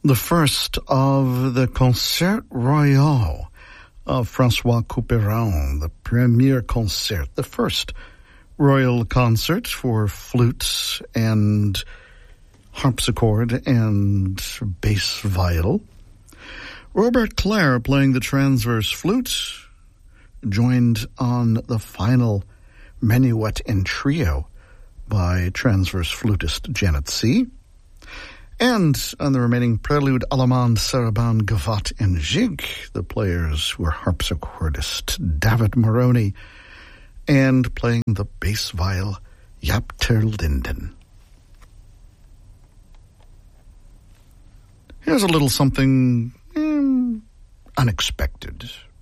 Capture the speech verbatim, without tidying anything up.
the first of the Concert Royal of François Couperin, the premier concert, the first royal concert for flutes and harpsichord and bass viol. Robert Clare playing the transverse flute, joined on the final minuet in trio by transverse flutist Janet C. And on the remaining prelude, Allemande, Sarabande, Gavotte, and Gigue, the players were harpsichordist David Moroni and playing the bass viol Jaap ter Linden. Here's a little something mm, unexpected.